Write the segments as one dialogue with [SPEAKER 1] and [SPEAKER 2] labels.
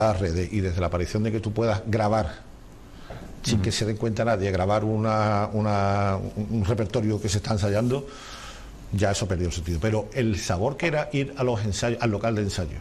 [SPEAKER 1] las redes y desde la aparición de que tú puedas grabar sin que se den cuenta nadie, grabar un repertorio que se está ensayando, ya eso perdió el sentido. Pero el sabor que era ir a los ensayos, al local de ensayo,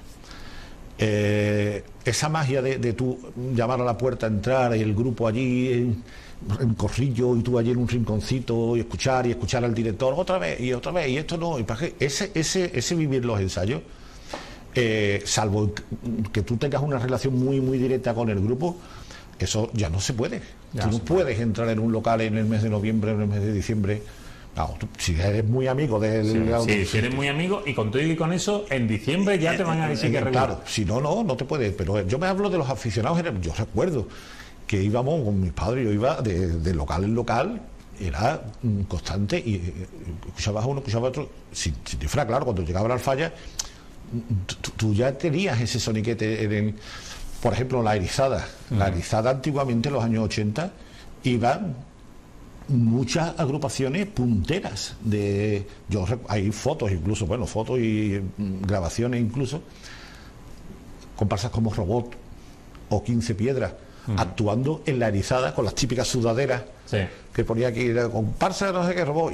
[SPEAKER 1] esa magia de tú llamar a la puerta, entrar y el grupo allí en corrillo y tú allí en un rinconcito y escuchar al director otra vez y esto no, y para qué, ese vivir los ensayos, salvo que tú tengas una relación muy muy directa con el grupo, eso ya no se puede. Tú no puedes entrar en un local en el mes de noviembre o en el mes de diciembre. No, si eres muy amigo del...
[SPEAKER 2] si eres muy amigo y con todo y con eso, en diciembre ya te van a decir que regular.
[SPEAKER 1] Claro, si no te puedes. Pero yo me hablo de los aficionados. Yo recuerdo que íbamos con mis padres, yo iba de local en local, era constante, y escuchabas a uno, escuchaba a otro, sin disfraz, claro, cuando llegaba la Alfaya, tú ya tenías ese soniquete por ejemplo, la erizada. La erizada antiguamente, en los años 80, iban muchas agrupaciones punteras hay fotos incluso, fotos y grabaciones incluso, comparsas como Robot o 15 Piedras actuando en la erizada con las típicas sudaderas que ponía aquí comparsa no sé qué Robot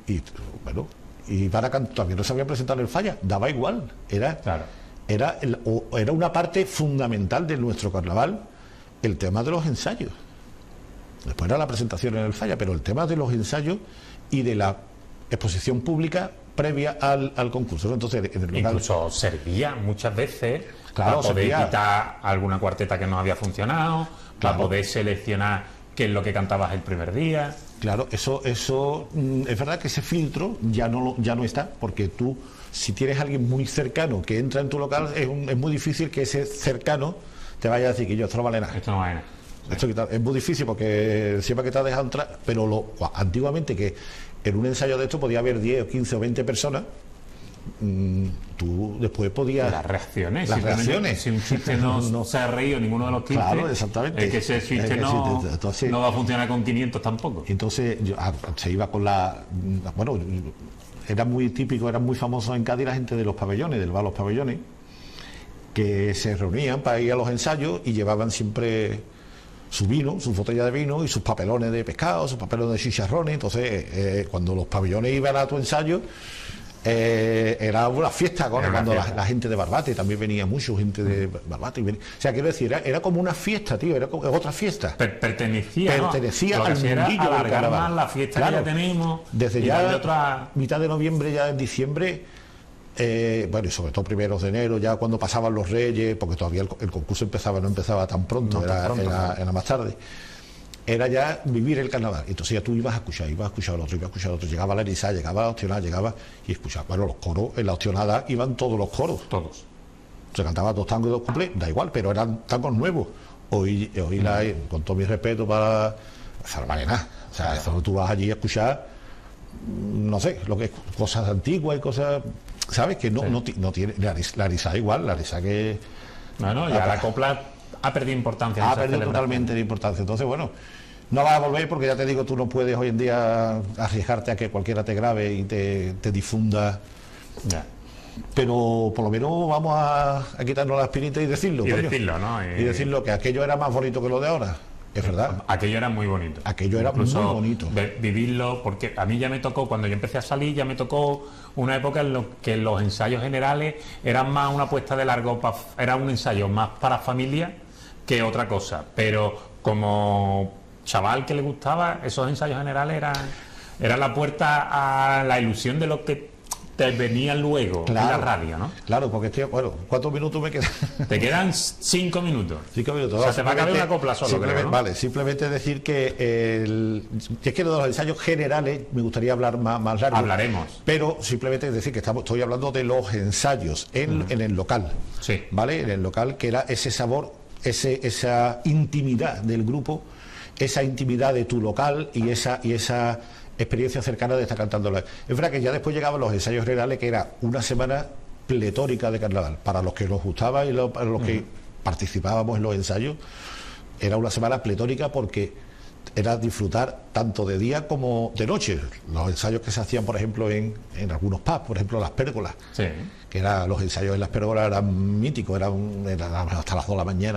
[SPEAKER 1] y para cantar, también no sabía presentar el Falla, daba igual, era una parte fundamental de nuestro carnaval, el tema de los ensayos. Después era la presentación en el Falla, pero el tema de los ensayos y de la exposición pública previa al concurso. Entonces, en el local,
[SPEAKER 2] incluso servía muchas veces
[SPEAKER 1] para
[SPEAKER 2] poder quitar alguna cuarteta que no había funcionado, para poder seleccionar qué es lo que cantabas el primer día. Claro,
[SPEAKER 1] eso es verdad que ese filtro ya no está, porque tú, si tienes a alguien muy cercano que entra en tu local, es muy difícil que ese cercano te vaya a decir que esto no vale nada.
[SPEAKER 2] Esto no vale nada.
[SPEAKER 1] Esto es muy difícil porque siempre que te has dejado entrar, pero antiguamente, que en un ensayo de esto podía haber 10 o 15 o 20 personas, tú después podías...
[SPEAKER 2] Las reacciones.
[SPEAKER 1] Si
[SPEAKER 2] un chiste no se ha reído ninguno de los 15,
[SPEAKER 1] claro, exactamente,
[SPEAKER 2] es que ese chiste no va a funcionar con 500 tampoco.
[SPEAKER 1] Entonces se iba con era muy típico, era muy famoso en Cádiz la gente de los pabellones, del bar Los Pabellones, que se reunían para ir a los ensayos y llevaban siempre su vino, su botella de vino y sus papelones de pescado, sus papelones de chicharrones. Entonces, cuando los pabellones iban a tu ensayo, era una fiesta, cuando la gente de Barbate, también venía mucho gente de Barbate. O sea, quiero decir, era como una fiesta, tío, era como otra fiesta.
[SPEAKER 2] Pertenecía
[SPEAKER 1] al mundillo del carnaval.
[SPEAKER 2] La fiesta que ya tenemos,
[SPEAKER 1] desde ya mitad de noviembre, ya en diciembre, y sobre todo primeros de enero, ya cuando pasaban los Reyes, porque todavía el concurso no empezaba tan pronto, era más tarde. Era ya vivir el carnaval. Entonces ya tú ibas a escuchar al otro, llegaba la erizada, llegaba la opcionada, y escuchaba. Los coros, en la opcionada iban todos los coros.
[SPEAKER 2] Todos.
[SPEAKER 1] Se cantaban 2 tangos y 2 cuplés, da igual, pero eran tangos nuevos. Hoy con todo mi respeto para Zarmalena, o sea, eso tú vas allí a escuchar, no sé, lo que es cosas antiguas y cosas, ¿sabes? Que no tiene, la erizada igual, la erizada que...
[SPEAKER 2] la copla ha perdido importancia.
[SPEAKER 1] Ha perdido totalmente de importancia. Entonces, no va a volver, porque ya te digo, tú no puedes hoy en día arriesgarte a que cualquiera te grabe y te difunda. Pero por lo menos vamos a quitarnos la espinita y decirlo.
[SPEAKER 2] Y decirlo, ¿no?
[SPEAKER 1] Y decirlo, que aquello era más bonito que lo de ahora. Es verdad.
[SPEAKER 2] Aquello era muy bonito.
[SPEAKER 1] Aquello era muy bonito.
[SPEAKER 2] Vivirlo, porque a mí ya me tocó, cuando yo empecé a salir, ya me tocó una época en la que los ensayos generales eran más una puesta de largo, era un ensayo más para familia que otra cosa. Pero como chaval que le gustaba, esos ensayos generales eran la puerta a la ilusión de lo que te venía luego en la radio, ¿no?
[SPEAKER 1] Claro, porque ¿cuántos minutos me quedan?
[SPEAKER 2] Te quedan 5 minutos.
[SPEAKER 1] 5 minutos.
[SPEAKER 2] O sea, se va a caber una copla solo, creo, ¿no?
[SPEAKER 1] Vale, simplemente decir que es que de los ensayos generales me gustaría hablar más largo.
[SPEAKER 2] Hablaremos.
[SPEAKER 1] Pero simplemente decir que estoy hablando de los ensayos en el local.
[SPEAKER 2] Sí.
[SPEAKER 1] ¿Vale? En el local, que era ese sabor, esa intimidad del grupo, esa intimidad de tu local y esa experiencia cercana de estar cantando. Es verdad que ya después llegaban los ensayos generales, que era una semana pletórica de carnaval. Para los que nos gustaba y para los que participábamos en los ensayos, era una semana pletórica, porque era disfrutar tanto de día como de noche. Los ensayos que se hacían, por ejemplo, en algunos pubs, por ejemplo, las pérgolas,
[SPEAKER 2] Sí.
[SPEAKER 1] que los ensayos en las pérgolas eran míticos, eran hasta las 2 de la mañana.